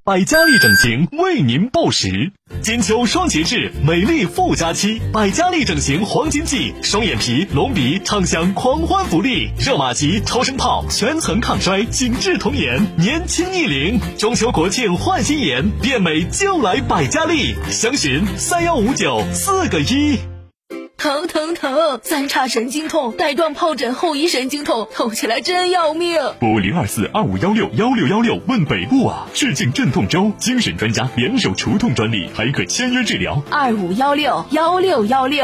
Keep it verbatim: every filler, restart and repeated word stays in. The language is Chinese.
百家丽整形为您报时，金秋双节制，美丽富佳期，百家丽整形黄金季，双眼皮、隆鼻畅享狂欢福利，热玛吉、超声炮全层抗衰，紧致童颜，年轻逆龄。中秋国庆换新颜，变美就来百家丽，详询三幺五九四个一。 疼疼疼！三叉神经痛，带状疱疹后遗神经痛，痛起来真要命。 拨零二四二五幺六幺六幺六问北部啊！致敬镇痛粥，精神专家联手除痛专利，还可签约治疗。 二五幺六幺六幺六。